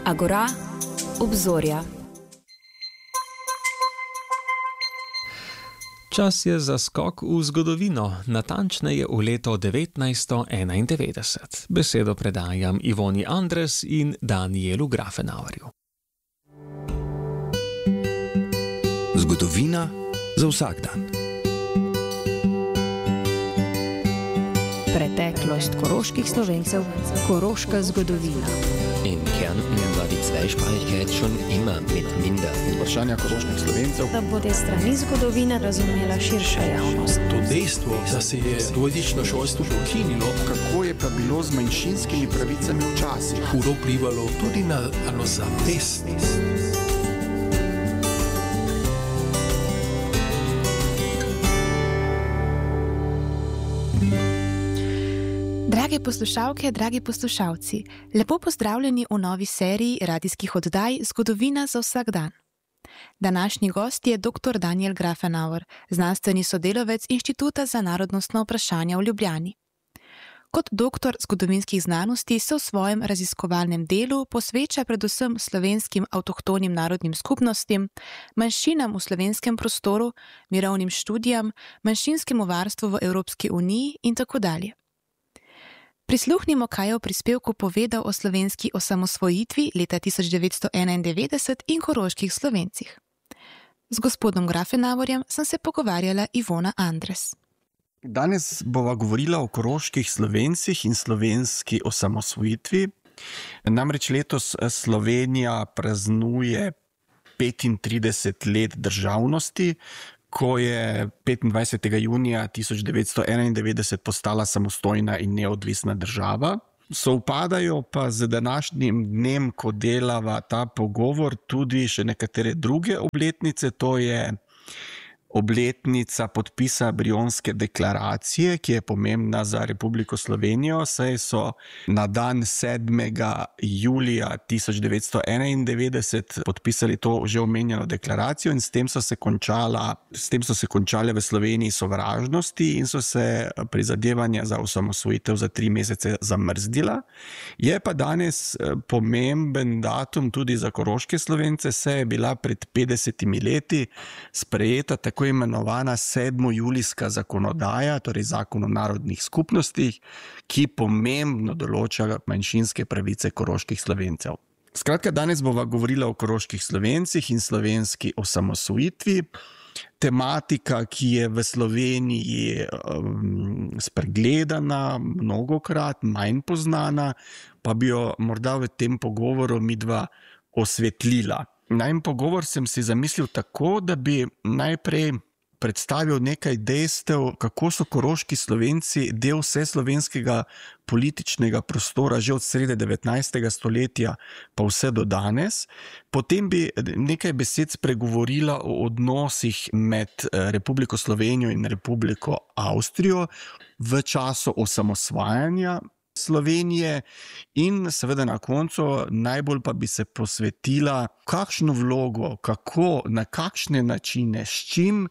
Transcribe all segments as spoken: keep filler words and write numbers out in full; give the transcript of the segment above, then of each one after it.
Agora, obzorja. Čas je za skok v zgodovino, natančneje v leto devetnajststo enaindevetdeset. Besedo predajam Ivoni Andres in Danielu Grafenauerju. Zgodovina za vsak dan. Preteklost koroških Slovencev, koroška zgodovina. In Kärnten war die Zweisprachigkeit schon immer mit minder. Vprašanja koroških Slovencev. Da bo te strani zgodovine razumela širša javnost. To dejstvo, da se je dvojezično šolstvo ukinilo, Kako je pa bilo z manjšinskimi pravicami včasih? hudo vplivalo tudi na samozavest. Drage poslušalke, dragi poslušalci, lepo pozdravljeni v novi seriji radijskih oddaj Zgodovina za vsak dan. Današnji gost je doktor Daniel Grafenauer, znanstveni sodelavec Inštituta za narodnostna vprašanja v Ljubljani. Kot doktor zgodovinskih znanosti se v svojem raziskovalnem delu posveča predvsem slovenskim avtohtonim narodnim skupnostim, manjšinam v slovenskem prostoru, mirovnim študijam, manjšinskemu varstvu v Evropski uniji in tako dalje. Prisluhnimo, kaj je v prispevku povedal o slovenski osamosvojitvi leta tisoč devetsto enaindevetdeset in koroških Slovencih. Z gospodom Grafenauerjem sem se pogovarjala Ivona Andres. Danes bova govorila o koroških Slovencih in slovenski osamosvojitvi. Namreč letos Slovenija praznuje petintrideset let državnosti, ko je petindvajsetega junija tisoč devetsto enaindevetdeset postala samostojna in neodvisna država. Sovpadajo pa z današnjim dnem, ko delava ta pogovor, tudi še nekatere druge obletnice, to je obletnica podpisa Brionske deklaracije, ki je pomembna za Republiko Slovenijo, saj so na dan sedmega julija tisoč devetsto enaindevetdeset podpisali to že omenjeno deklaracijo in s tem so se končala, s tem so se končale v Sloveniji sovražnosti in so se prizadevanja za osamosvojitev za tri mesece zamrznila. Je pa danes pomemben datum tudi za koroške Slovence, saj je bila pred petdesetimi leti sprejeta tako imenovana sedmojulijska zakonodaja, torej zakon o narodnih skupnostih, ki pomembno določa manjšinske pravice koroških Slovencev. Skratka, danes bova govorila o koroških Slovencih in slovenski osamosvojitvi. Tematika, ki je v Sloveniji um, spregledana, mnogokrat manj poznana, pa bi jo morda v tem pogovoru midva osvetlila. Najmen pogovor sem si zamislil tako, da bi najprej predstavil nekaj dejstev, kako so koroški Slovenci del vseslovenskega političnega prostora že od srede devetnajstega stoletja pa vse do danes. Potem bi nekaj besed spregovorila o odnosih med Republiko Slovenijo in Republiko Avstrijo v času osamosvajanja Slovenije in seveda na koncu najbolj pa bi se posvetila, kakšno vlogo, kako, na kakšne načine, s čim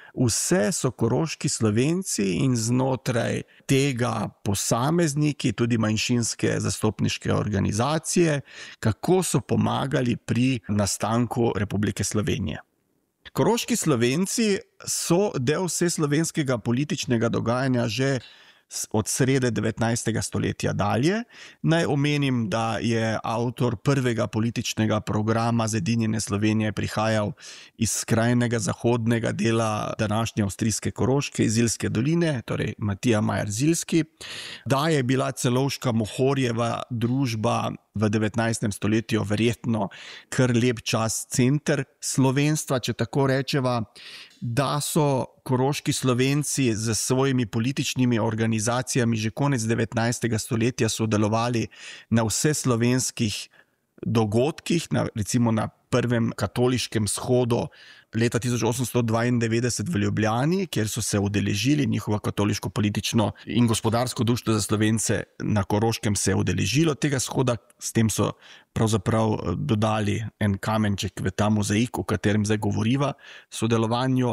vse so koroški Slovenci in znotraj tega posamezniki, tudi manjšinske zastopniške organizacije, kako so pomagali pri nastanku Republike Slovenije. Koroški Slovenci so del vseslovenskega političnega dogajanja že od srede devetnajstega stoletja dalje. Naj omenim, da je avtor prvega političnega programa Zedinjene Slovenije prihajal iz skrajnega zahodnega dela današnje avstrijske Koroške, iz Zilske doline, torej Matija Majer Zilski, da je bila Celovška Mohorjeva družba v devetnajstem stoletju verjetno kar lep čas center slovenstva, če tako rečeva, da so koroški Slovenci z svojimi političnimi organizacijami že konec devetnajstega stoletja sodelovali na vseslovenskih dogodkih, na, recimo na prvem katoliškem shodu leta tisoč osemsto dvaindevetdeset v Ljubljani, kjer so se udeležili, njihovo katoliško politično in gospodarsko društvo za Slovence na Koroškem se je udeležilo tega shoda, s tem so pravzaprav dodali en kamenček v ta mozaik, o katerem zdaj govoriva, sodelovanju.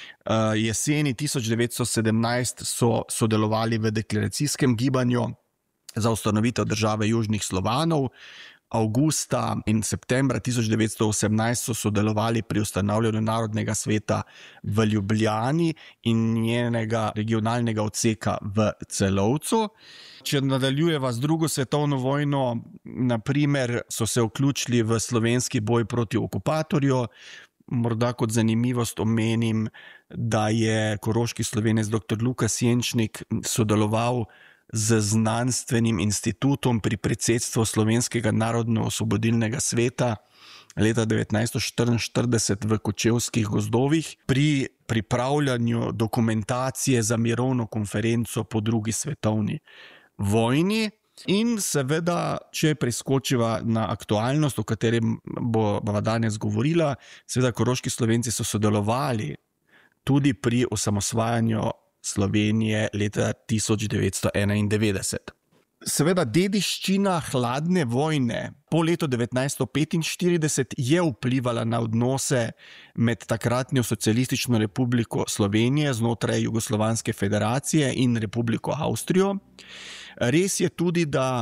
Jeseni tisoč devetsto sedemnajst so sodelovali v deklaracijskem gibanju za ustanovitev države Južnih Slovanov. Avgusta in septembra tisoč devetsto osemnajst so sodelovali pri ustanavljanju Narodnega sveta v Ljubljani in njenega regionalnega odseka v Celovcu. Če nadaljujeva z drugo svetovno vojno, naprimer so se vključili v slovenski boj proti okupatorju. Morda kot zanimivost omenim, da je koroški Slovenec doktor Lukas Jenčnik sodeloval z znanstvenim institutom pri predsedstvu Slovenskega narodno-osvobodilnega sveta leta devetnajststo štiriinštirideset v Kočevskih gozdovih pri pripravljanju dokumentacije za mirovno konferenco po drugi svetovni vojni. In seveda, če preskočiva na aktualnost, o katerem bova danes govorila, seveda koroški Slovenci so sodelovali tudi pri osamosvajanju Slovenije leta tisoč devetsto enaindevetdeset. Seveda dediščina hladne vojne po letu devetnajststo petinštirideset je vplivala na odnose med takratno Socialistično republiko Slovenije znotraj Jugoslovanske federacije in Republiko Avstrijo. Res je tudi, da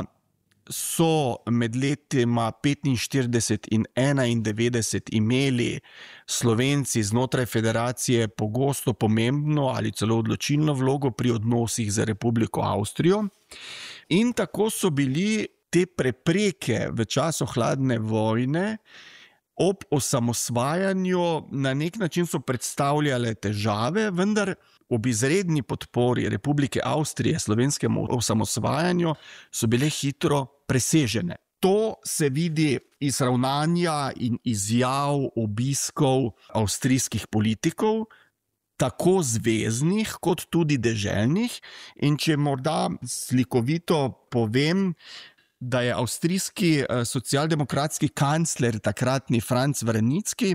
so med letoma petinštirideset in enaindevetdeset imeli Slovenci znotraj federacije pogosto pomembno ali celo odločilno vlogo pri odnosih z Republiko Avstrijo. In tako so bili te prepreke v času hladne vojne ob osamosvajanju na nek način so predstavljale težave, vendar ob izredni podpori Republike Avstrije slovenskemu osamosvajanju so bile hitro presežene. To se vidi iz ravnanja in izjav obiskov avstrijskih politikov, tako zveznih kot tudi deželnih. In če morda slikovito povem, da je avstrijski socialdemokratski kancler, takratni Franc Vranitzky,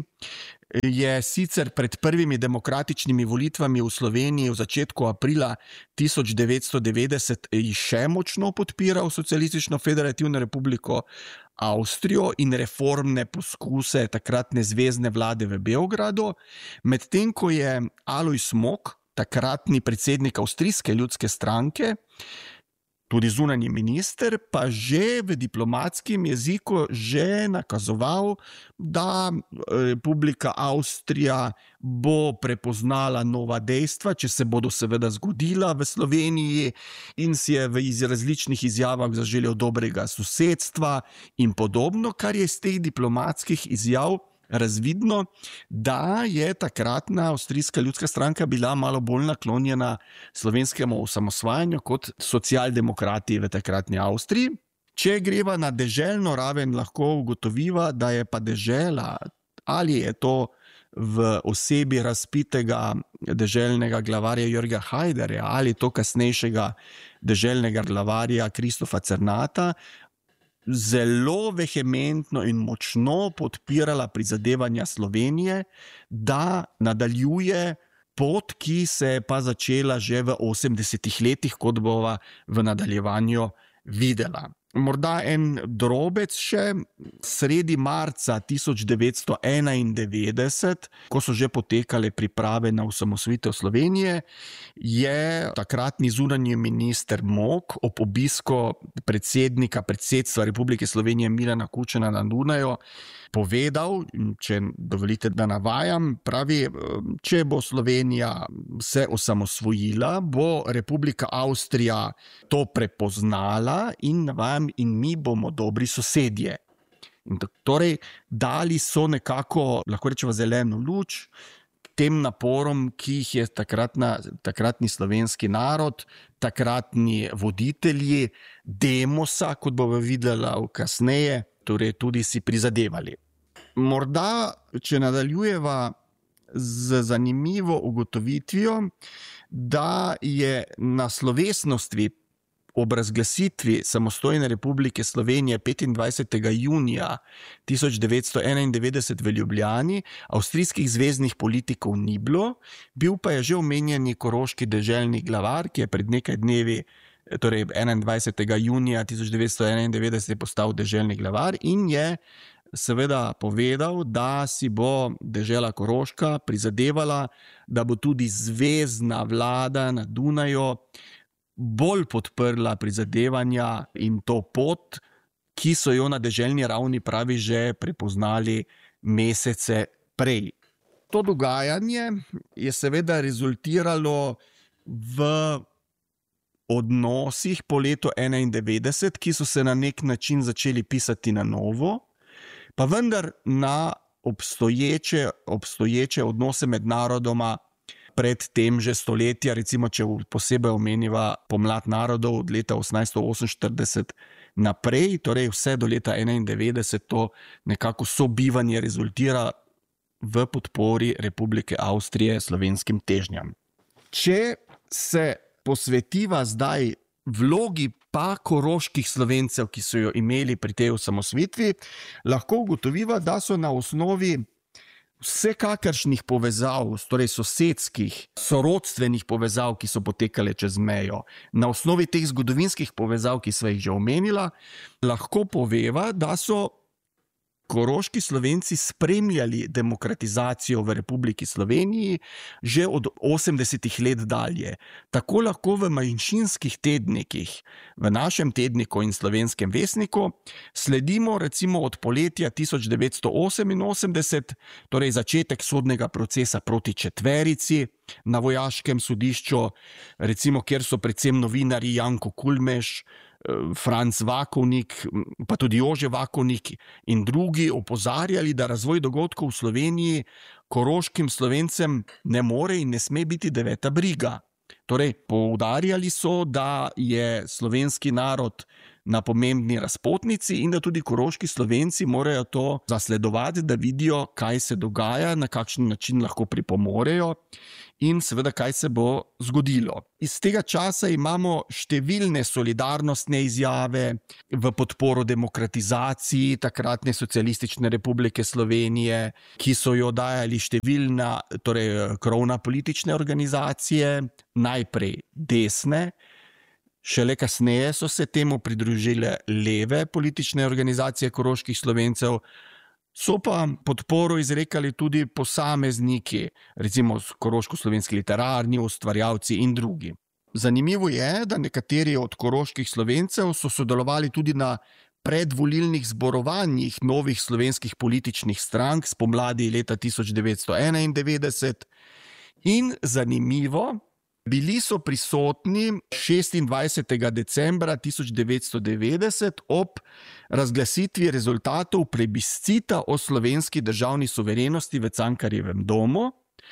je sicer pred prvimi demokratičnimi volitvami v Sloveniji v začetku aprila tisoč devetsto devetdeset še močno podpiral Socialistično federativno republiko Avstrijo in reformne poskuse takratne zvezne vlade v Beogradu, medtem ko je Alojz Mok, takratni predsednik Avstrijske ljudske stranke, tudi zunanji minister, pa že v diplomatskem jeziku že nakazoval, da Republika Avstrija bo prepoznala nova dejstva, če se bodo seveda zgodila v Sloveniji, in si je v različnih izjavah zaželel dobrega sosedstva in podobno, kar je iz teh diplomatskih izjav razvidno, da je takratna Avstrijska ljudska stranka bila malo bolj naklonjena slovenskemu osamosvajanju kot socialdemokrati v takratni Avstriji. Če greva na deželno raven, lahko ugotoviva, da je pa dežela, ali je to v osebi razpitega deželnega glavarja Jörga Haiderja ali to kasnejšega deželnega glavarja Kristofa Cernata, zelo vehementno in močno podpirala prizadevanja Slovenije, da nadaljuje pot, ki se je pa začela že v osemdesetih letih, kot bova v nadaljevanju videla. Morda en drobec še, sredi marca tisoč devetsto enaindevetdeset, ko so že potekale priprave na osamosvojitev Slovenije, je takratni zunanji minister Mok ob obisku predsednika predsedstva Republike Slovenije Milana Kučana na Dunaju povedal, če dovolite, da navajam, pravi, če bo Slovenija se osamosvojila, bo Republika Avstrija to prepoznala in navajam, in mi bomo dobri sosedje. In torej, dali so nekako, lahko rečemo, zeleno luč tem naporom, ki jih je takratna, takratni slovenski narod, takratni voditelji demosa, kot bomo videla kasneje, torej tudi si prizadevali. Morda, če nadaljujeva z zanimivo ugotovitvijo, da je na slovesnosti ob razglasitvi samostojne Republike Slovenije petindvajsetega junija tisoč devetsto enaindevetdeset v Ljubljani avstrijskih zveznih politikov ni bilo, bil pa je že omenjeni koroški deželni glavar, ki je pred nekaj dnevi, torej enaindvajsetega junija tisoč devetsto enaindevetdeset postal deželni glavar in je seveda povedal, da si bo dežela Koroška prizadevala, da bo tudi zvezna vlada na Dunaju bolj podprla prizadevanja in to pot ki so jo na deželni ravni, pravi, že prepoznali mesece prej. To dogajanje je seveda rezultiralo v odnosih po letu enaindevetdeset, ki so se na nek način začeli pisati na novo, pa vendar na obstoječe, obstoječe odnose med narodoma pred tem že stoletja, recimo če posebej omeniva pomlad narodov od leta osemnajststo oseminštirideset naprej, torej vse do leta enaindevetdeset, to nekako sobivanje rezultira v podpori Republike Avstrije slovenskim težnjam. Če se posvetiva zdaj vlogi pa koroških Slovencev, ki so jo imeli pri tej osamosvojitvi, lahko ugotoviva, da so na osnovi vsekakršnih povezav, torej sosedskih, sorodstvenih povezav, ki so potekale čez mejo, na osnovi teh zgodovinskih povezav, ki sva jih že omenila, lahko poveva, da so koroški Slovenci spremljali demokratizacijo v Republiki Sloveniji že od osemdesetih let dalje. Tako lahko v manjšinskih tednikih, v našem tedniku in Slovenskem vestniku, sledimo recimo od poletja tisoč devetsto oseminosemdeset, torej začetek sodnega procesa proti četverici na vojaškem sodišču, recimo kjer so predvsem novinarji Janko Kulmeš, Franc Vakovnik, pa tudi Jože Vakovnik in drugi opozarjali, da razvoj dogodkov v Sloveniji koroškim Slovencem ne more in ne sme biti deveta briga. Torej, poudarjali so, da je slovenski narod na pomembni razpotnici in da tudi koroški Slovenci morajo to zasledovati, da vidijo, kaj se dogaja, na kakšen način lahko pripomorejo in seveda, kaj se bo zgodilo. Iz tega časa imamo številne solidarnostne izjave v podporo demokratizaciji takratne Socialistične republike Slovenije, ki so jo dajali številna, torej krovna politične organizacije, najprej desne, šele kasneje so se temu pridružile leve politične organizacije koroških Slovencev, so pa podporo izrekali tudi posamezniki, recimo koroško-slovenski literarni ustvarjalci in drugi. Zanimivo je, da nekateri od koroških Slovencev so sodelovali tudi na predvolilnih zborovanjih novih slovenskih političnih strank spomladi leta tisoč devetsto enaindevetdeset in zanimivo, bili so prisotni šestindvajsetega decembra tisoč devetsto devetdeset ob razglasitvi rezultatov plebiscita o slovenski državni suverenosti v Cankarjevem domu.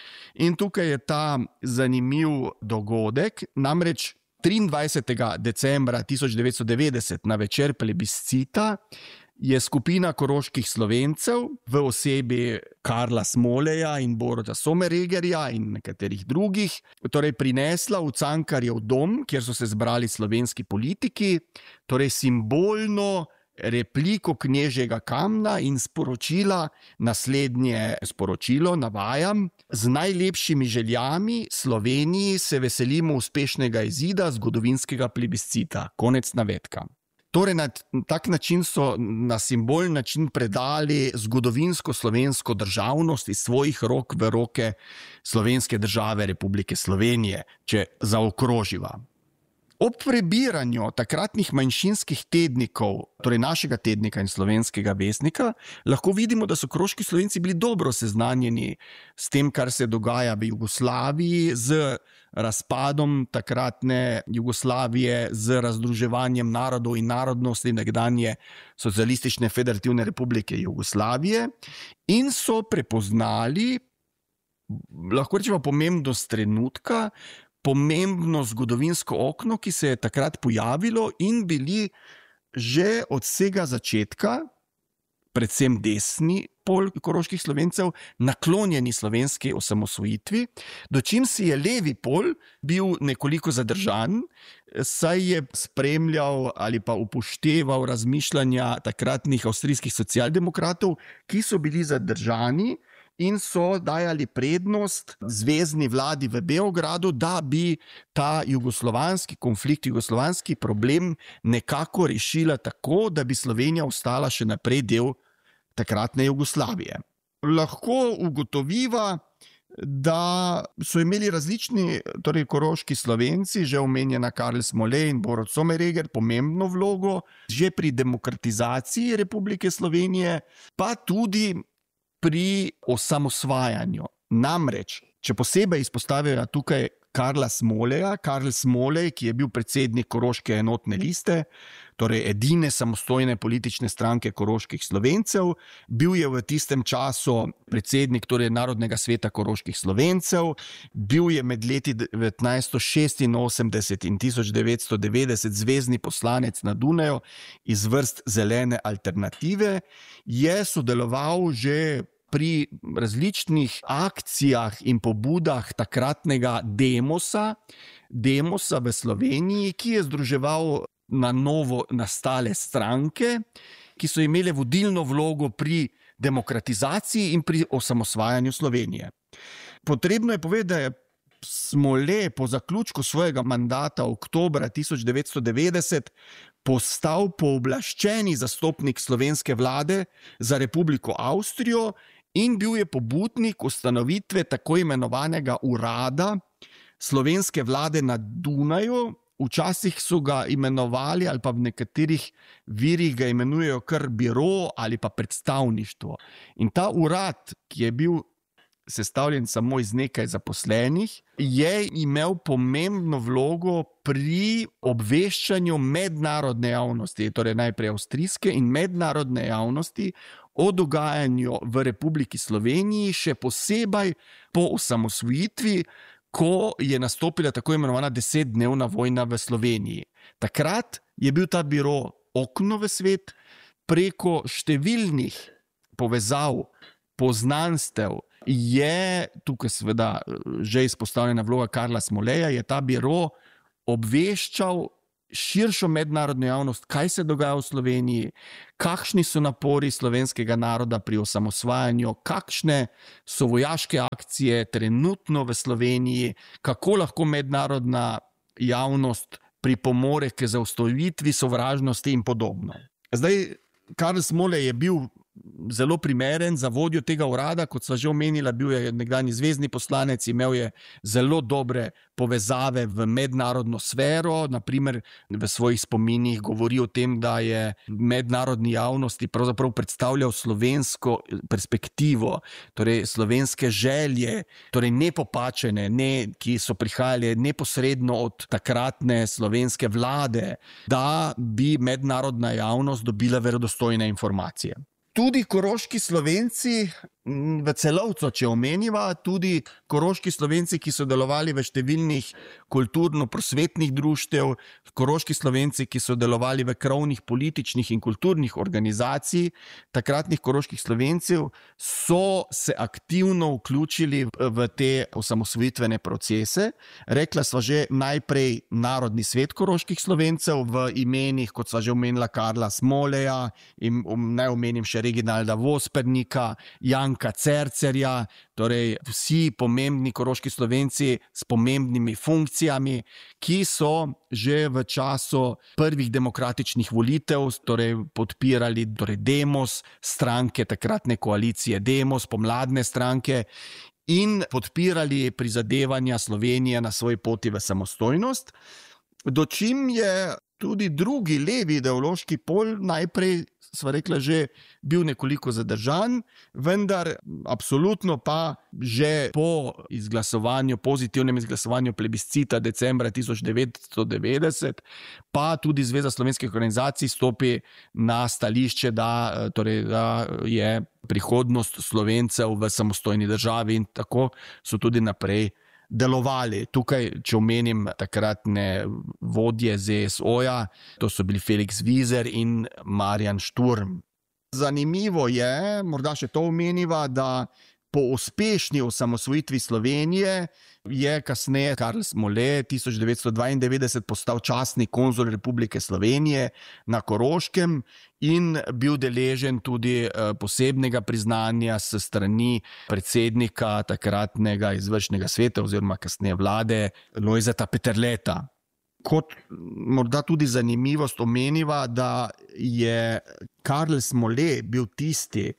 In tukaj je ta zanimiv dogodek, namreč triindvajsetega decembra tisoč devetsto devetdeset na večer plebiscita je skupina koroških Slovencev v osebi Karla Smoleja in Boruta Sommerreggerja in nekaterih drugih, torej prinesla v Cankarjev dom, kjer so se zbrali slovenski politiki, torej simbolno repliko knežjega kamna in sporočila naslednje sporočilo, navajam: z najlepšimi željami Sloveniji se veselimo uspešnega izida zgodovinskega plebiscita. Konec navedka. Torej, na tak način so na simbolen način predali zgodovinsko slovensko državnost iz svojih rok v roke slovenske države Republike Slovenije, če zaokroživa. Ob prebiranju takratnih manjšinskih tednikov, torej našega tednika in Slovenskega vestnika, lahko vidimo, da so koroški Slovenci bili dobro seznanjeni s tem, kar se dogaja v Jugoslaviji, z razpadom takratne Jugoslavije, z razdruževanjem narodov in narodnosti nekdanje Socialistične federativne republike Jugoslavije in so prepoznali, lahko rečemo, pomembnost trenutka, pomembno zgodovinsko okno, ki se je takrat pojavilo in bili že od vsega začetka, predvsem desni pol koroških Slovencev, naklonjeni slovenski osamosvojitvi, dočim si je levi pol bil nekoliko zadržan, saj je spremljal ali pa upošteval razmišljanja takratnih avstrijskih socialdemokratov, ki so bili zadržani in so dajali prednost zvezni vladi v Beogradu, da bi ta jugoslovanski konflikt, jugoslovanski problem nekako rešila tako, da bi Slovenija ostala še naprej del takratne Jugoslavije. Lahko ugotoviva, da so imeli različni, torej koroški Slovenci, že omenjena Karl Smole in Borut Sommeregger, pomembno vlogo že pri demokratizaciji Republike Slovenije, pa tudi pri osamosvajanju. Namreč, če posebej izpostavijo tukaj Karla Smoleja, Karl Smolej, ki je bil predsednik Koroške enotne liste, torej edine samostojne politične stranke koroških Slovencev, bil je v tistem času predsednik torej Narodnega sveta koroških Slovencev, bil je med leti devetnajststo šestinosemdeset in tisoč devetsto devetdeset zvezni poslanec na Dunaju iz vrst Zelene alternative, je sodeloval že pri različnih akcijah in pobudah takratnega Demosa, Demosa v Sloveniji, ki je združeval na novo nastale stranke, ki so imele vodilno vlogo pri demokratizaciji in pri osamosvajanju Slovenije. Potrebno je povedati, da je Smole po zaključku svojega mandata oktobra tisoč devetsto devetdeset postal pooblaščeni zastopnik slovenske vlade za Republiko Avstrijo in bil je pobudnik ustanovitve tako imenovanega urada slovenske vlade na Dunaju. Včasih so ga imenovali ali pa v nekaterih virih ga imenujejo kar biro ali pa predstavništvo. In ta urad, ki je bil sestavljen samo iz nekaj zaposlenih, je imel pomembno vlogo pri obveščanju mednarodne javnosti, torej najprej avstrijske in mednarodne javnosti, o dogajanju v Republiki Sloveniji, še posebej po osamosvojitvi, ko je nastopila tako imenovana desetdnevna vojna v Sloveniji. Takrat je bil ta biro okno v svet, preko številnih povezav, poznanstev, je tukaj seveda že izpostavljena vloga Karla Smoleja, je ta biro obveščal širšo mednarodno javnost, kaj se dogaja v Sloveniji, kakšni so napori slovenskega naroda pri osamosvajanju, kakšne so vojaške akcije trenutno v Sloveniji, kako lahko mednarodna javnost pripomore k zaustavitvi sovražnosti in podobno. Zdaj, Karl Smole je bil zelo primeren za vodjo tega urada, kot sva že omenila, bil je nekdanji zvezni poslanec, imel je zelo dobre povezave v mednarodno sfero, naprimer v svojih spominih govori o tem, da je mednarodni javnosti pravzaprav predstavljal slovensko perspektivo, torej slovenske želje, torej nepopačene, ne, ki so prihajali neposredno od takratne slovenske vlade, da bi mednarodna javnost dobila verodostojne informacije. Tudi koroški Slovenci v celovcu, če omeniva, tudi koroški Slovenci, ki so delovali v številnih kulturno-prosvetnih društev, koroški Slovenci, ki so delovali v krovnih političnih in kulturnih organizacij, takratnih koroških Slovencev, so se aktivno vključili v te osamosvojitvene procese. Rekla sva že najprej Narodni svet koroških Slovencev v imenih, kot sva že omenila, Karla Smoleja, in naj omenim še Reginalda Vospernika, Janka Cercerja, torej vsi pomembni koroški Slovenci s pomembnimi funkcijami, ki so že v času prvih demokratičnih volitev torej podpirali torej Demos, stranke takratne koalicije Demos, pomladne stranke, in podpirali prizadevanja Slovenije na svoji poti v samostojnost, dočim je tudi drugi levi ideološki pol najprej, sva rekla, že bil nekoliko zadržan, vendar absolutno pa že po izglasovanju, pozitivnem izglasovanju plebiscita decembra tisoč devetsto devetdeset, pa tudi Zveza slovenskih organizacij stopi na stališče, da, torej, da je prihodnost Slovencev v samostojni državi, in tako so tudi naprej delovali. Tukaj, če omenim takratne vodje Z S O-ja, to so bili Felix Wieser in Marjan Šturm. Zanimivo je, morda še to omeniva, da po uspešni osamosvojitvi Slovenije je kasneje Karl Smole tisoč devetsto dvaindevetdeset postal častni konzul Republike Slovenije na Koroškem in bil deležen tudi posebnega priznanja s strani predsednika takratnega izvršnega sveta oziroma kasneje vlade Lojzeta Peterleta. Kot morda tudi zanimivost omeniva, da je Karl Smole bil tisti,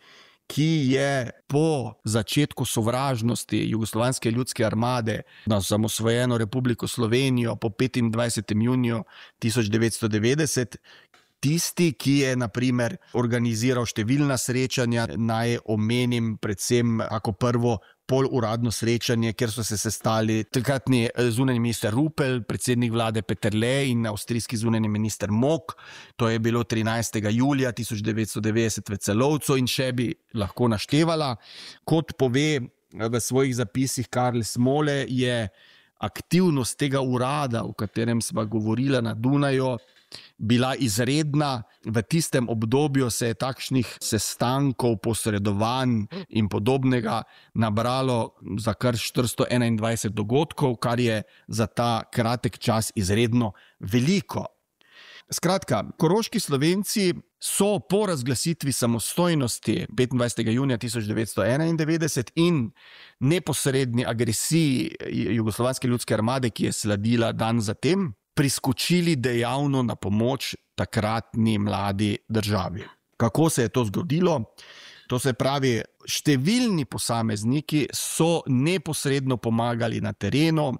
ki je po začetku sovražnosti Jugoslovanske ljudske armade na samosvojeno Republiko Slovenijo po petindvajsetega junija tisoč devetsto devetdeset, tisti, ki je na primer organiziral številna srečanja, naj omenim predvsem ako prvo poluradno srečanje, kjer so se sestali takratni zunanji minister Rupel, predsednik vlade Peterle in avstrijski zunanji minister Mock. To je bilo trinajstega julija tisoč devetsto devetdeset v Celovcu in še bi lahko naštevala. Kot pove v svojih zapisih Karl Smole, je aktivnost tega urada, o katerem sva govorila na Dunaju, bila izredna. V tistem obdobju se je takšnih sestankov, posredovanj in podobnega nabralo za kar štiristo enaindvajset dogodkov, kar je za ta kratek čas izredno veliko. Skratka, koroški Slovenci so po razglasitvi samostojnosti petindvajsetega junija tisoč devetsto enaindevetdeset in neposredni agresiji Jugoslovanske ljudske armade, ki je sledila dan zatem, priskočili dejavno na pomoč takratni mladi državi. Kako se je to zgodilo? To se pravi, številni posamezniki so neposredno pomagali na terenu.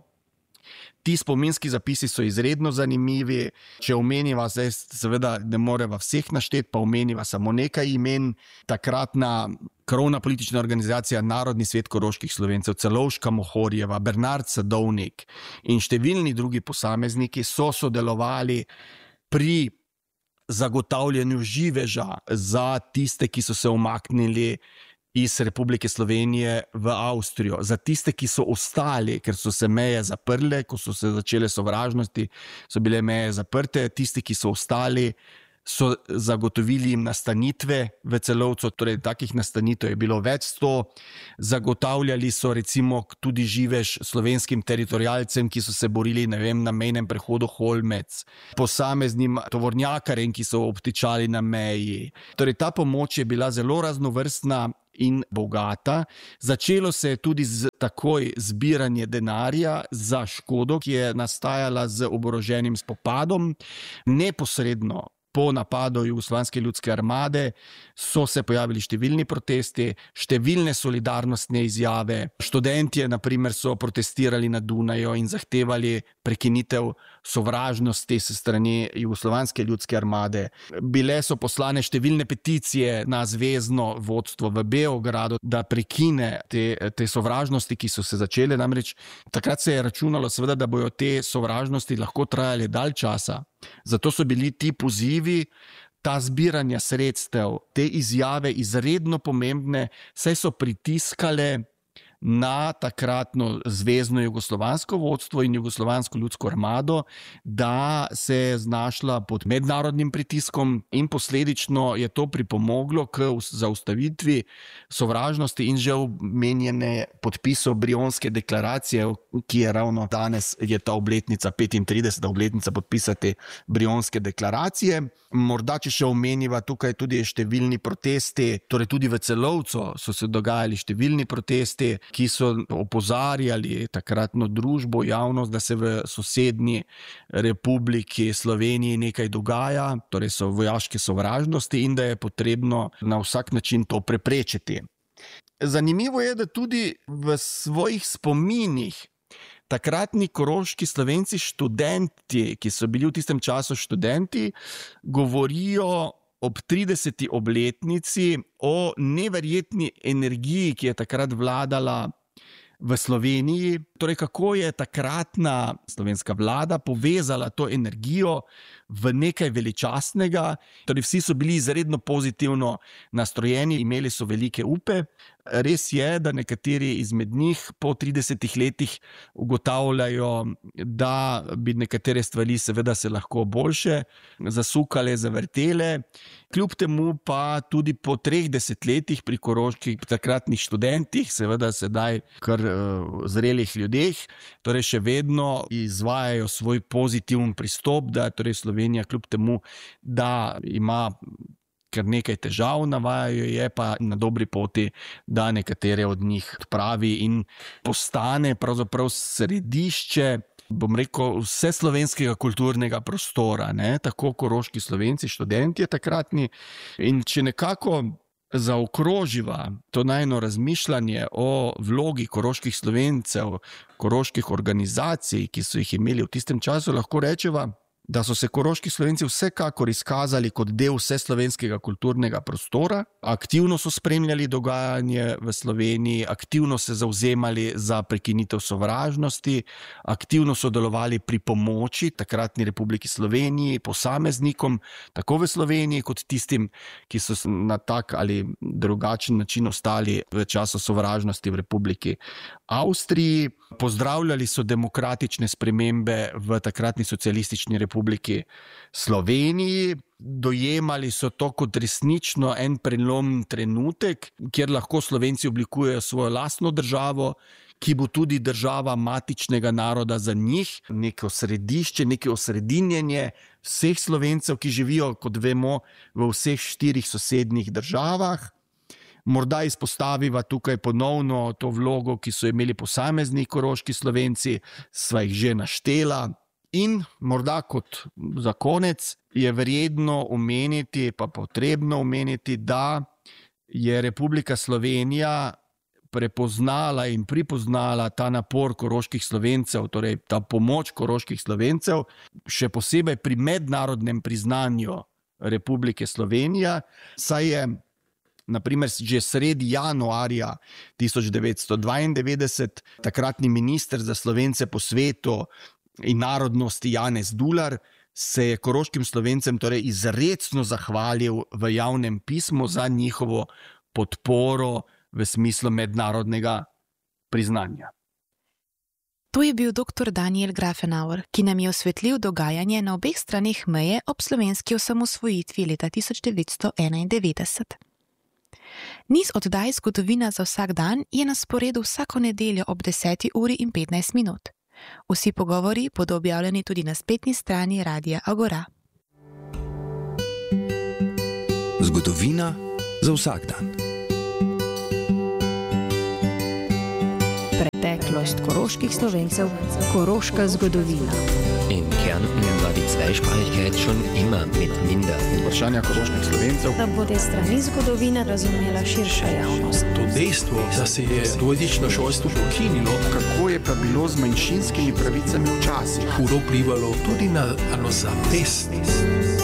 Ti spominski zapisi so izredno zanimivi. Če omeniva, zdaj seveda ne moreva vseh našteti, pa omeniva samo nekaj imen. Takratna krovna politična organizacija Narodni svet koroških Slovencev, Celovška Mohorjeva, Bernard Sadovnik in številni drugi posamezniki so sodelovali pri zagotavljanju živeža za tiste, ki so se umaknili iz Republike Slovenije v Avstrijo. Za tiste, ki so ostali, ker so se meje zaprle, ko so se začele sovražnosti, so bile meje zaprte, tisti, ki so ostali, so zagotovili jim nastanitve v Celovcu, torej takih nastanitev je bilo več sto. Zagotavljali so recimo tudi živež slovenskim teritorialcem, ki so se borili, ne vem, na mejnem prehodu Holmec, posameznim tovornjakarjem, ki so obtičali na meji. Torej ta pomoč je bila zelo raznovrstna in bogata. Začelo se je tudi z takoj zbiranje denarja za škodo, ki je nastajala z oboroženim spopadom. Neposredno po napadu Jugoslovanske ljudske armade so se pojavili številni protesti, številne solidarnostne izjave. Študentje, na primer, so protestirali na Dunaju in zahtevali prekinitev sovražnosti s strani Jugoslovanske ljudske armade. Bile so poslane številne peticije na zvezno vodstvo v Beogradu, da prekine te, te sovražnosti, ki so se začele. Namreč takrat se je računalo, seveda, da bojo te sovražnosti lahko trajale dalj časa. Zato so bili ti pozivi, ta zbiranja sredstev, te izjave izredno pomembne, saj so pritiskale na takratno zvezno jugoslovansko vodstvo in jugoslovansko ljudsko armado, da se je znašla pod mednarodnim pritiskom in posledično je to pripomoglo k zaustavitvi sovražnosti in že omenjene podpisu Brionske deklaracije, ki je ravno danes, je ta obletnica, petintrideseta obletnica podpisa te Brionske deklaracije. Morda, če še omeniva tukaj tudi številni protesti, torej tudi v Celovcu so se dogajali številni protesti, ki so opozarjali takratno družbo, javnost, da se v sosednji Republiki Sloveniji nekaj dogaja, torej so vojaške sovražnosti in da je potrebno na vsak način to preprečiti. Zanimivo je, da tudi v svojih spominih takratni koroški Slovenci, študenti, ki so bili v tistem času študenti, govorijo ob trideseti obletnici o neverjetni energiji, ki je takrat vladala v Sloveniji. Torej, kako je takratna slovenska vlada povezala to energijo v nekaj veličastnega. Torej, vsi so bili izredno pozitivno nastrojeni, imeli so velike upe. Res je, da nekateri izmed njih po tridesetih letih ugotavljajo, da bi nekatere stvari seveda se lahko boljše zasukale, zavrtele. Kljub temu pa tudi po treh desetletjih pri koroških takratnih študentih, seveda sedaj kar uh, zrelih ljudeh, torej še vedno izvajajo svoj pozitiven pristop, da torej Slovenija kljub temu, da ima kar nekaj težav, navajajo, je pa na dobri poti, da nekatere od njih odpravi in postane pravzaprav središče, bom rekel, vse slovenskega kulturnega prostora, ne? Tako koroški Slovenci, študentje takratni. In če nekako zaokroživa to najno razmišljanje o vlogi koroških Slovencev, koroških organizacij, ki so jih imeli v tistem času, lahko rečeva, da so se koroški Slovenci vsekakor izkazali kot del vseslovenskega kulturnega prostora, aktivno so spremljali dogajanje v Sloveniji, aktivno se zavzemali za prekinitev sovražnosti, aktivno sodelovali pri pomoči takratni Republiki Sloveniji, posameznikom, tako v Sloveniji kot tistim, ki so na tak ali drugačen način ostali v času sovražnosti v Republiki Avstriji. Pozdravljali so demokratične spremembe v takratni socialistični Republiki Sloveniji, dojemali so to kot resnično en prelomni trenutek, kjer lahko Slovenci oblikujejo svojo lastno državo, ki bo tudi država matičnega naroda za njih, neko središče, neko osredinjenje vseh Slovencev, ki živijo, kot vemo, v vseh štirih sosednjih državah. Morda izpostaviva tukaj ponovno to vlogo, ki so imeli posamezni koroški Slovenci, sva jih že naštela. In morda kot za konec je vredno omeniti, pa potrebno omeniti, da je Republika Slovenija prepoznala in pripoznala ta napor koroških Slovencev, torej ta pomoč koroških Slovencev, še posebej pri mednarodnem priznanju Republike Slovenija, saj je na primer že sredi januarja tisoč devetsto dvaindevetdeset takratni minister za Slovence po svetu in narodnosti Janez Dular se je koroškim Slovencem torej izrecno zahvalil v javnem pismu za njihovo podporo v smislu mednarodnega priznanja. To je bil doktor Daniel Grafenauer, ki nam je osvetlil dogajanje na obeh straneh meje ob slovenski osamosvojitvi leta tisoč devetsto enaindevetdeset. Niz oddaj Zgodovina za vsak dan je na sporedu vsako nedeljo ob deseti uri in petnajst minut. Vsi pogovori bodo objavljeni tudi na spletni strani Radia Agora. Zgodovina za vsak dan. Preteklost koroških Slovencev, koroška zgodovina. In Kärnten war die Zweisprachigkeit schon immer mit minder. Vprašanja koroških Slovencev. Da bo te strani zgodovine razumela širša javnost. To dejstvo, da se je dvojezično šolstvo ukinilo, Kako je pa bilo z manjšinskimi pravicami včasih? hudo vplivalo tudi na zavest